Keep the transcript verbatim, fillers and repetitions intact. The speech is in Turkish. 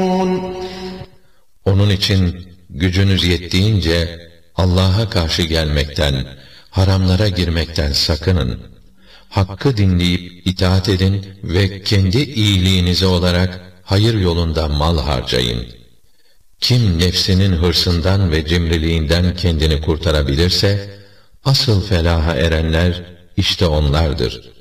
Onun için gücünüz yettiğince Allah'a karşı gelmekten, haramlara girmekten sakının. Hakkı dinleyip itaat edin ve kendi iyiliğinize olarak hayır yolunda mal harcayın. Kim nefsinin hırsından ve cimriliğinden kendini kurtarabilirse, asıl felaha erenler işte onlardır.